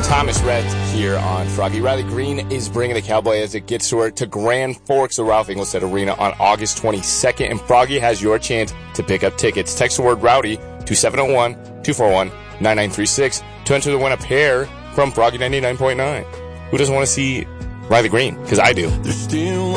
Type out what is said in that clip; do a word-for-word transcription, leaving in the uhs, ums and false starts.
Thomas Rhett here on Froggy. Riley Green is bringing the Cowboy as it gets to, to Grand Forks, the Ralph Engelstad Arena on August twenty-second. And Froggy has your chance to pick up tickets. Text the word Rowdy to seven oh one, two four one, nine nine three six to enter to win a pair from Froggy ninety-nine point nine. Who doesn't want to see Riley Green? Because I do.